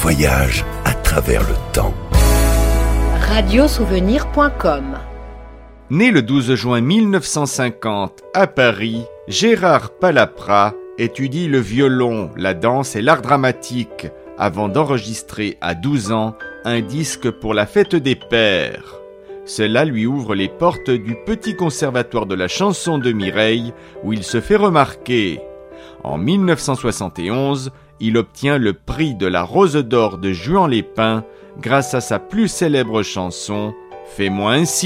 voyage à travers le temps. Radiosouvenir.com. Né le 12 juin 1950 à Paris, Gérard Palaprat étudie le violon, la danse et l'art dramatique avant d'enregistrer à 12 ans un disque pour la fête des pères. Cela lui ouvre les portes du petit conservatoire de la chanson de Mireille où il se fait remarquer. En 1971, il obtient le prix de la Rose d'Or de Juan Lépin grâce à sa plus célèbre chanson « Fais-moi un signe ».